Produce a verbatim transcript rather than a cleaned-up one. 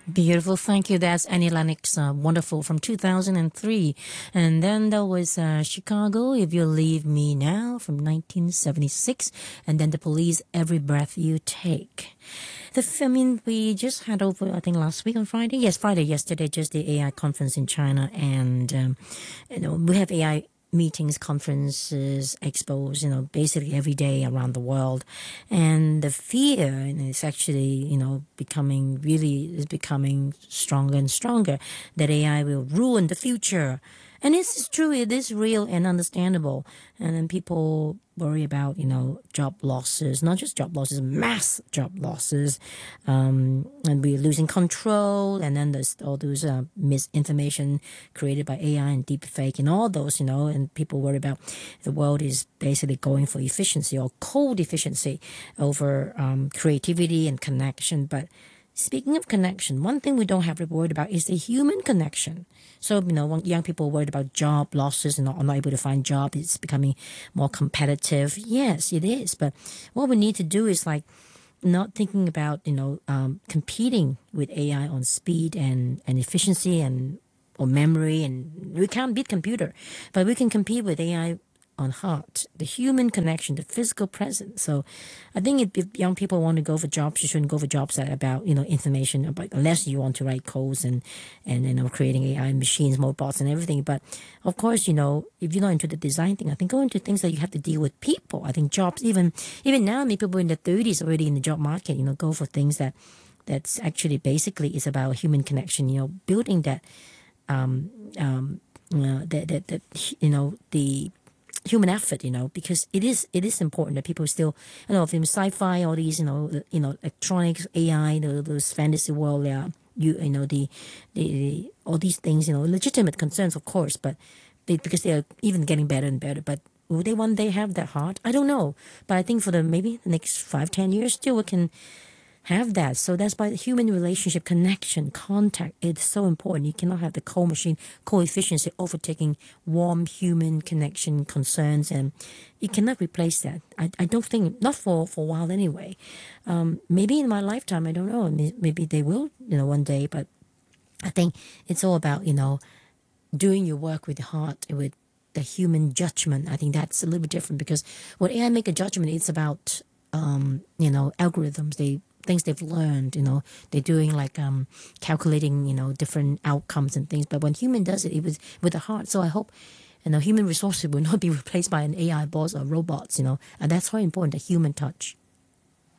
Beautiful, thank you. That's Annie Lennox, uh, wonderful from two thousand three. And then there was uh, Chicago, If You Leave Me Now from nineteen seventy-six. And then The Police, Every Breath You Take. The, I mean, we just had over, I think last week on Friday. Yes, Friday, yesterday, just the A I conference in China. And, um, you know, we have A I meetings, conferences, expos, you know, basically every day around the world. And the fear is actually, you know, becoming really is becoming stronger and stronger that A I will ruin the future. And this is true, it is real and understandable. And then people worry about, you know, job losses, not just job losses, mass job losses. Um, and we're losing control. And then there's all those uh, misinformation created by A I and deep fake and all those, you know, and people worry about the world is basically going for efficiency or cold efficiency over um, creativity and connection. But speaking of connection, one thing we don't have to worry about is the human connection. So, you know, young people are worried about job losses and not, are not able to find jobs. It's becoming more competitive. Yes, it is. But what we need to do is like not thinking about, you know, um, competing with A I on speed and, and efficiency and or memory. And we can't beat computer, but we can compete with A I on heart, the human connection, the physical presence. So I think if, if young people want to go for jobs, you shouldn't go for jobs that are about, you know, information, about, unless you want to write codes and, and, you know, creating A I machines, robots and everything. But of course, you know, if you're not into the design thing, I think go into things that you have to deal with people. I think jobs, even, even now, maybe people in their thirties already in the job market, you know, go for things that, that's actually basically is about human connection, you know, building that, um, um, uh, that, that, that, you know, the, human effort, you know, because it is it is important that people still, you know, from sci-fi, all these, you know, you know, electronics, A I, you know, those fantasy world, yeah, you you know, the, the, the all these things, you know, legitimate concerns, of course, but they, because they are even getting better and better. But will they one day have that heart? I don't know, but I think for the maybe the next five, ten years, still we can have that. So that's why the human relationship, connection, contact, it's so important. You cannot have the cold machine co-efficiency overtaking warm human connection concerns, and you cannot replace that. I, I don't think, not for, for a while anyway. Um, maybe in my lifetime, I don't know. Maybe they will, you know, one day, but I think it's all about, you know, doing your work with the heart, with the human judgment. I think that's a little bit different, because when A I make a judgment, it's about, um, you know, algorithms. They things they've learned, you know, they're doing like um, calculating, you know, different outcomes and things. But when human does it, it was with the heart. So I hope, you know, human resources will not be replaced by an A I boss or robots, you know, and that's very important, the human touch.